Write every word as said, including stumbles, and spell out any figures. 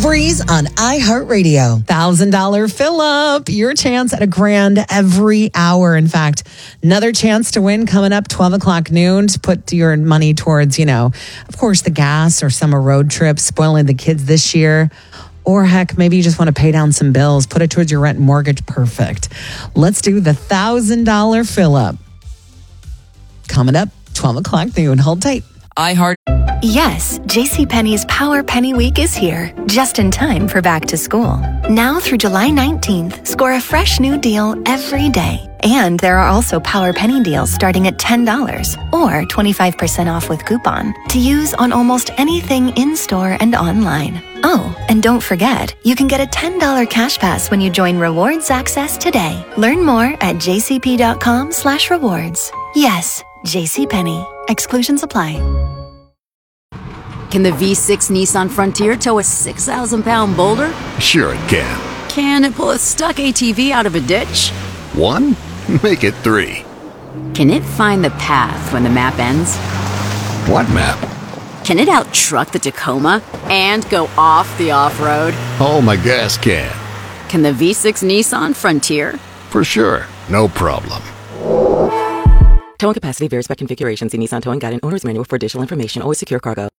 Breeze on iHeartRadio. one thousand dollars fill up. Your chance at a grand every hour. In fact, another chance to win coming up twelve o'clock noon to put your money towards, you know, of course, the gas or summer road trips, spoiling the kids this year. Or heck, maybe you just want to pay down some bills, put it towards your rent and mortgage. Perfect. Let's do the one thousand dollars fill up. Coming up twelve o'clock noon. Hold tight. iHeart. Yes, JCPenney's Power Penny Week is here, just in time for back to school. Now through July nineteenth, score a fresh new deal every day. And there are also Power Penny deals starting at ten dollars or twenty-five percent off with coupon to use on almost anything in-store and online. Oh, and don't forget, you can get a ten dollars cash pass when you join Rewards Access today. Learn more at jcp.com slash rewards. Yes, JCPenney. Exclusions apply. Can the V six Nissan Frontier tow a six thousand pound boulder? Sure it can. Can it pull a stuck A T V out of a ditch? One? Make it three. Can it find the path when the map ends? What map? Can it out-truck the Tacoma and go off the off-road? Oh, my gas can. Can the V six Nissan Frontier? For sure. No problem. Towing capacity varies by configuration. See Nissan Towing Guide and Owner's Manual for additional information. Always secure cargo.